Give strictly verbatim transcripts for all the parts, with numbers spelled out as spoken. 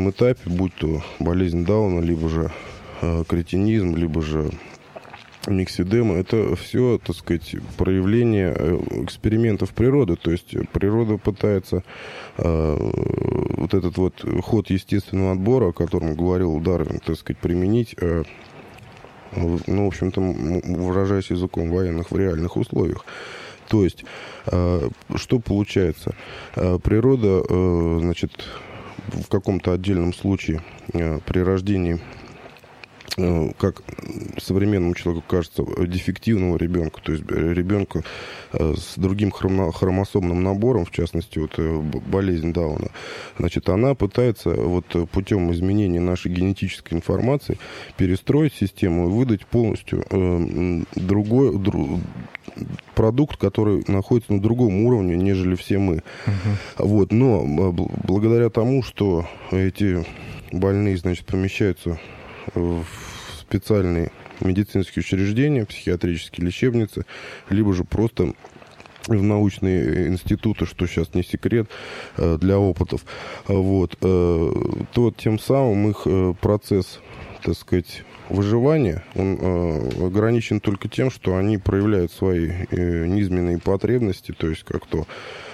этом этапе, будь то болезнь Дауна, либо же э, кретинизм, либо же миксидема, это все, так сказать, проявление экспериментов природы. То есть природа пытается э, вот этот вот ход естественного отбора, о котором говорил Дарвин, так сказать, применить, э, ну, в общем-то, выражаясь языком военных, в реальных условиях. То есть, э, что получается? Э, природа, э, значит, в каком-то отдельном случае э, при рождении, как современному человеку кажется, дефективного ребенка, то есть ребенка с другим хромосомным набором, в частности, вот болезнь Дауна, значит, она пытается вот путем изменения нашей генетической информации перестроить систему и выдать полностью другой дру, продукт, который находится на другом уровне, нежели все мы. Uh-huh. Вот, но благодаря тому, что эти больные, значит, помещаются в специальные медицинские учреждения, психиатрические лечебницы, либо же просто в научные институты, что сейчас не секрет, для опытов. Вот. То тем самым их процесс, так сказать, выживания, он ограничен только тем, что они проявляют свои низменные потребности, то есть как то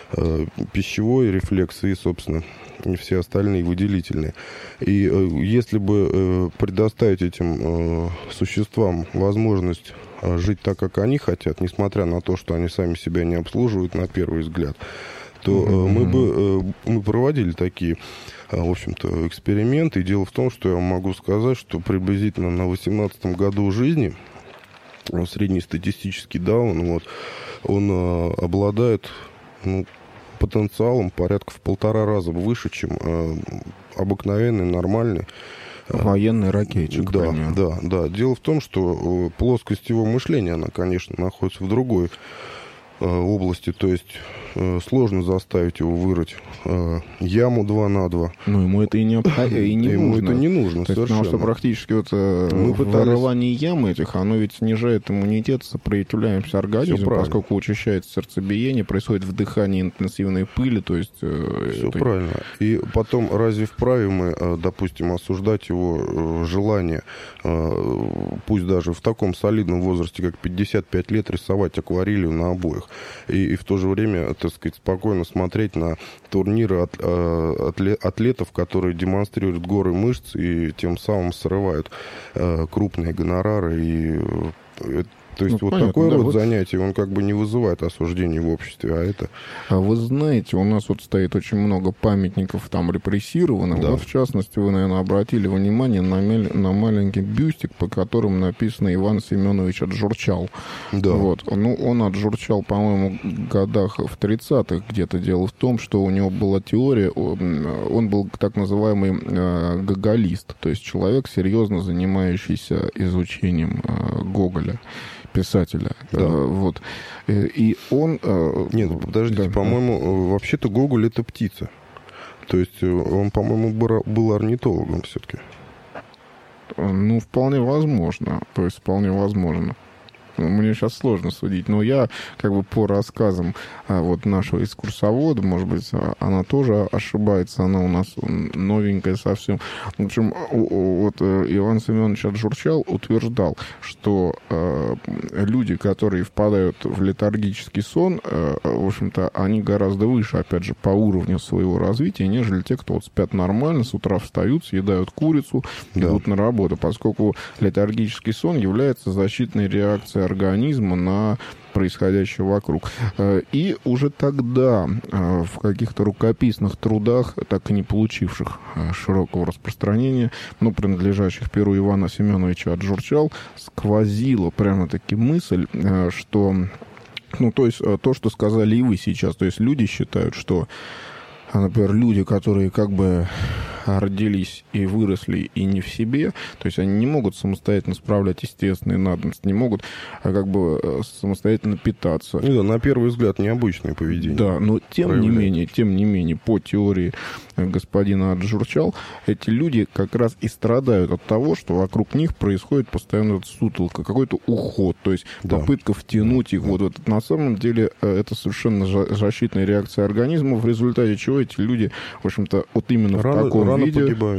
пищевой рефлекс и, собственно, и все остальные выделительные. И э, если бы э, предоставить этим э, существам возможность э, жить так, как они хотят, несмотря на то, что они сами себя не обслуживают на первый взгляд, то э, mm-hmm. мы бы э, мы проводили такие, э, в общем-то, эксперименты. И дело в том, что я могу сказать, что приблизительно на восемнадцатом году жизни э, среднестатистический Даун, вот, он э, обладает, ну, потенциалом порядка в полтора раза выше, чем э, обыкновенный, нормальный военный ракетчик. Да, да, да. Дело в том, что э, плоскость его мышления, она, конечно, находится в другой э, области, то есть э, сложно заставить его вырыть э, яму два на два. Ну, ему это и не, и не ему нужно. это не нужно, то совершенно. Есть, потому что практически вот, Мы вырывание пытались... ям этих, оно ведь снижает иммунитет, сопротивляемся организму, поскольку учащается сердцебиение, происходит вдыхание интенсивной пыли, то есть... Все это... правильно. И потом, разве вправе мы, допустим, осуждать его желание, пусть даже в таком солидном возрасте, как пятьдесят пять лет, рисовать акварелью на обоях, и, и в то же время, так сказать, спокойно смотреть на турниры от, от, атлетов, которые демонстрируют горы мышц и тем самым срывают крупные гонорары и... То есть ну, вот понятно, такой да, род вот... занятий, он как бы не вызывает осуждения в обществе, а это... А вы знаете, у нас вот стоит очень много памятников там репрессированным. Да. Вот, в частности, вы, наверное, обратили внимание на, мел... на маленький бюстик, по которому написано «Иван Семенович отжурчал». Да. Вот. Ну, он отжурчал, по-моему, в годах в тридцатых где-то. Дело в том, что у него была теория, он был так называемый э, гоголист, то есть человек, серьезно занимающийся изучением э, Гоголя, писателя. Да. Вот. И он... Нет, подождите, да, по-моему, да. вообще-то Гоголь — это птица. То есть он, по-моему, был орнитологом все-таки. Ну, вполне возможно. То есть вполне возможно. Мне сейчас сложно судить, но я как бы по рассказам а, вот нашего экскурсовода, может быть, она тоже ошибается, она у нас новенькая совсем. В общем, вот Иван Семенович отжурчал, утверждал, что э, люди, которые впадают в летаргический сон, э, в общем-то, они гораздо выше, опять же, по уровню своего развития, нежели те, кто вот спят нормально, с утра встают, съедают курицу, да. идут на работу, поскольку летаргический сон является защитной реакцией организма на происходящее вокруг. И уже тогда в каких-то рукописных трудах, так и не получивших широкого распространения, но принадлежащих перу Ивана Семеновича отжурчал, сквозила прямо-таки мысль, что... Ну, то есть то, что сказали и вы сейчас. То есть люди считают, что, например, люди, которые как бы родились и выросли и не в себе, то есть они не могут самостоятельно справлять естественные надобности, не могут а как бы самостоятельно питаться. Ну да, на первый взгляд необычное поведение. Да, но тем проявляет. не менее, тем не менее, по теории господина отжурчал, эти люди как раз и страдают от того, что вокруг них происходит постоянно сутолка, какой-то уход, то есть да. попытка втянуть да. их. Да. Вот в этот. На самом деле это совершенно защитная реакция организма, в результате чего эти люди, в общем-то, вот именно рано, в таком рано виде... погибают.